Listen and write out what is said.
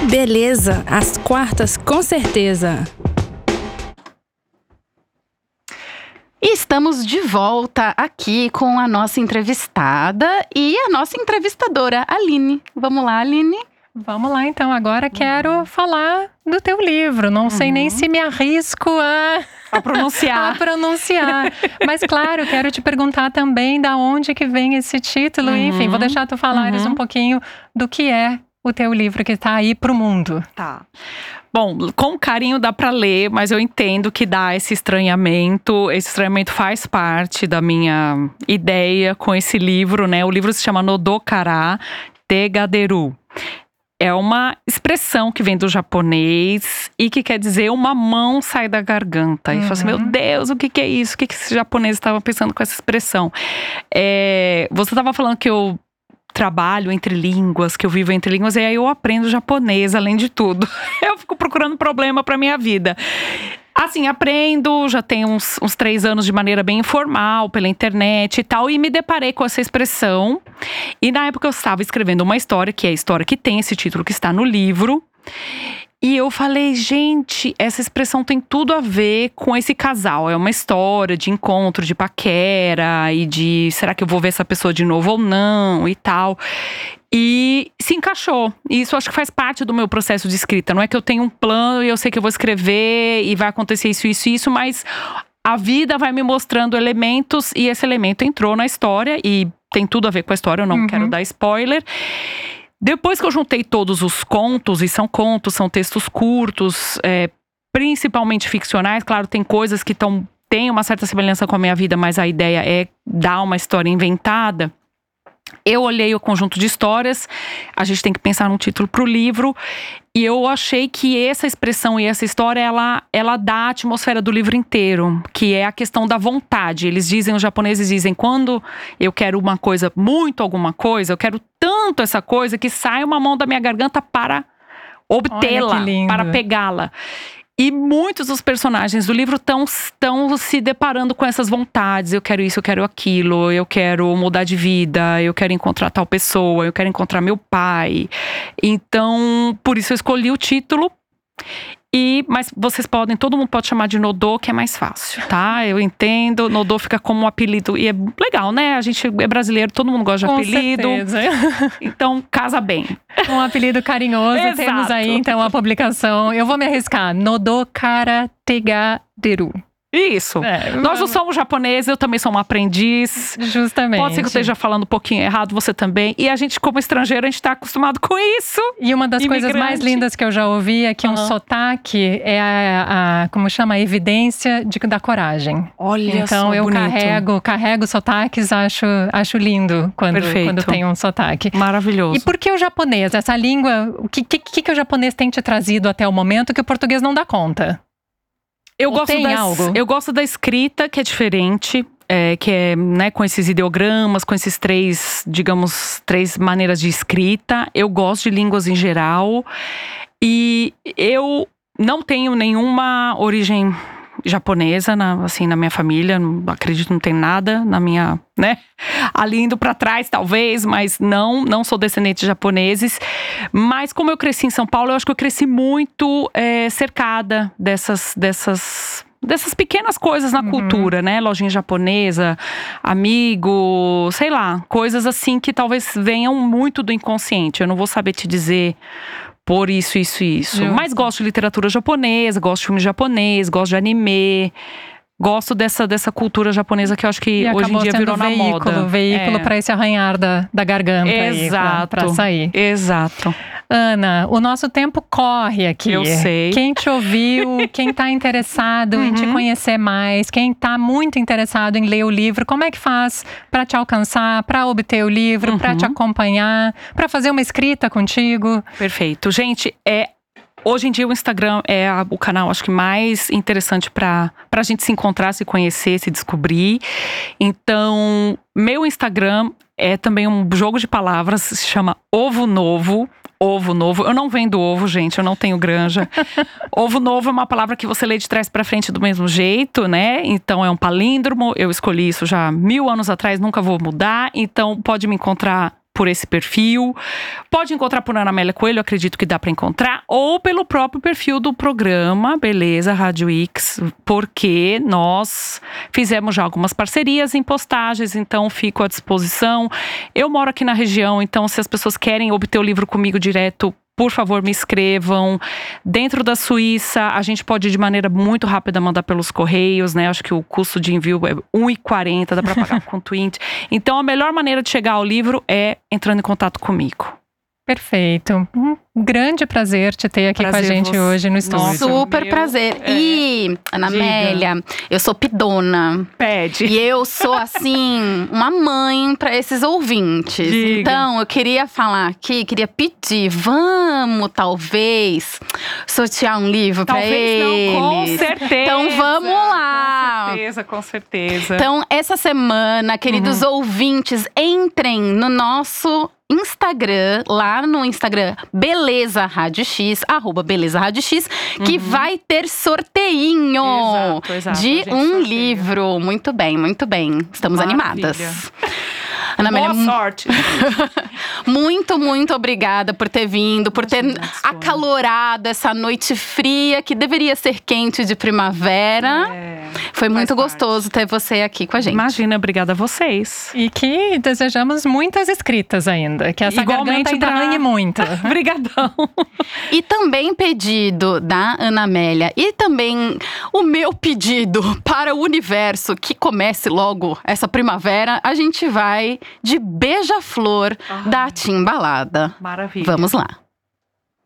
Beleza, às quartas com certeza. E estamos de volta aqui com a nossa entrevistada e a nossa entrevistadora, Aline. Vamos lá, Aline? Vamos lá, então. Agora quero falar do teu livro. Não sei nem se me arrisco a pronunciar. Mas, claro, quero te perguntar também da onde que vem esse título. Enfim, vou deixar tu falares um pouquinho do que é o teu livro que está aí pro mundo. Tá. Bom, com carinho dá para ler, mas eu entendo que dá esse estranhamento. Esse estranhamento faz parte da minha ideia com esse livro, né? O livro se chama Nodo Kara Tegaderu. É uma expressão que vem do japonês e que quer dizer uma mão sai da garganta. E fala assim, meu Deus, o que é isso? O que esse japonês estava pensando com essa expressão? Você estava falando que eu trabalho entre línguas, que eu vivo entre línguas, e aí eu aprendo japonês, além de tudo. Eu fico procurando problema pra minha vida. Assim, aprendo, já tenho uns 3 anos de maneira bem informal, pela internet e tal, e me deparei com essa expressão. E na época eu estava escrevendo uma história, que é a história que tem esse título que está no livro. E eu falei, gente, essa expressão tem tudo a ver com esse casal. É uma história de encontro, de paquera e de será que eu vou ver essa pessoa de novo ou não e tal. E se encaixou. E isso acho que faz parte do meu processo de escrita. Não é que eu tenho um plano e eu sei que eu vou escrever e vai acontecer isso, mas a vida vai me mostrando elementos e esse elemento entrou na história e tem tudo a ver com a história, eu não quero dar spoiler. Depois que eu juntei todos os contos, e são contos, são textos curtos, principalmente ficcionais, claro, tem coisas que têm uma certa semelhança com a minha vida, mas a ideia é dar uma história inventada. Eu olhei o conjunto de histórias, a gente tem que pensar num título para o livro, e eu achei que essa expressão e essa história, ela dá a atmosfera do livro inteiro, que é a questão da vontade. Os japoneses dizem, quando eu quero uma coisa, muito alguma coisa, eu quero tanto essa coisa que sai uma mão da minha garganta para obtê-la, para pegá-la. E muitos dos personagens do livro estão se deparando com essas vontades. Eu quero isso, eu quero aquilo, eu quero mudar de vida, eu quero encontrar tal pessoa, eu quero encontrar meu pai. Então, por isso eu escolhi o título. Mas todo mundo pode chamar de Nodo, que é mais fácil, tá? Eu entendo, Nodo fica como um apelido, e é legal, né? A gente é brasileiro, todo mundo gosta de apelido. Certeza. Então, casa bem. Um apelido carinhoso. Exato. Temos aí, então, a publicação. Eu vou me arriscar. Nodo Kara Tegaderu. Isso. Nós não somos japoneses, eu também sou uma aprendiz. Justamente. Pode ser que eu esteja falando um pouquinho errado, você também. E a gente, como estrangeiro, a gente está acostumado com isso. E uma das coisas mais lindas que eu já ouvi é que um sotaque é como chama, a evidência da coragem. Olha então só, eu bonito. carrego sotaques, acho lindo quando tem um sotaque. Maravilhoso. E por que o japonês? Essa língua, o que o japonês tem te trazido até o momento que o português não dá conta? Eu gosto da escrita, que é diferente, que é, né, com esses ideogramas, com esses 3 maneiras de escrita. Eu gosto de línguas em geral. E eu não tenho nenhuma origem japonesa, na minha família. Não acredito, não tem nada na minha, né? Ali indo pra trás, talvez, mas não sou descendente de japoneses. Mas como eu cresci em São Paulo, eu acho que eu cresci muito cercada dessas pequenas coisas na cultura, né? Lojinha japonesa, amigo, sei lá, coisas assim que talvez venham muito do inconsciente. Eu não vou saber te dizer por isso. Mas gosto de literatura japonesa, gosto de filme japonês, gosto de anime. Gosto dessa cultura japonesa que eu acho que hoje em dia virou na moda. Veículo para esse arranhar da garganta. Exato. Para sair. Exato. Ana, o nosso tempo corre aqui. Eu sei. Quem te ouviu, quem está interessado em te conhecer mais, quem está muito interessado em ler o livro, como é que faz para te alcançar, para obter o livro, para te acompanhar, para fazer uma escrita contigo? Perfeito. Gente, hoje em dia o Instagram é o canal, acho que mais interessante para a gente se encontrar, se conhecer, se descobrir. Então, meu Instagram é também um jogo de palavras, se chama Ovo Novo. Ovo novo. Eu não vendo ovo, gente, eu não tenho granja. Ovo novo é uma palavra que você lê de trás para frente do mesmo jeito, né? Então é um palíndromo. Eu escolhi isso já 1000 anos atrás, nunca vou mudar. Então pode me encontrar por esse perfil. Pode encontrar por Ana Amélia Coelho, acredito que dá para encontrar. Ou pelo próprio perfil do programa Beleza Rádio X, porque nós fizemos já algumas parcerias em postagens, então fico à disposição. Eu moro aqui na região, então se as pessoas querem obter o livro comigo direto, por favor, me escrevam. Dentro da Suíça, a gente pode de maneira muito rápida mandar pelos correios, né? Acho que o custo de envio é R$1,40, dá para pagar com Twint. Então, a melhor maneira de chegar ao livro é entrando em contato comigo. Perfeito. Um grande prazer te ter aqui com a gente hoje no estúdio. Nossa, Super prazer. E, Ana Amélia, eu sou pidona. Pede. E eu sou, assim, uma mãe para esses ouvintes. Diga. Então, eu queria falar aqui, queria pedir, vamos, talvez, sortear um livro para eles. Talvez não, com certeza. Então, vamos lá. Com certeza, com certeza. Então, essa semana, queridos ouvintes, entrem no nosso Instagram, lá no Instagram Beleza Rádio X, @BelezaRádioX, que vai ter sorteinho Exato, de a gente um sorteia. livro. Muito bem, muito bem. Estamos Maravilha. animadas. Ana Amélia, Boa sorte. muito, muito obrigada por ter vindo, por ter acalorado essa noite fria que deveria ser quente de primavera. Foi muito gostoso ter você aqui com a gente. Imagina, obrigada a vocês. E que desejamos muitas escritas ainda. Que essa Igualmente garganta ainda ranhe muito. Obrigadão. E também pedido da Ana Amélia e também o meu pedido para o universo que comece logo essa primavera, a gente vai de Beija-Flor da Timbalada. Maravilha. Vamos lá.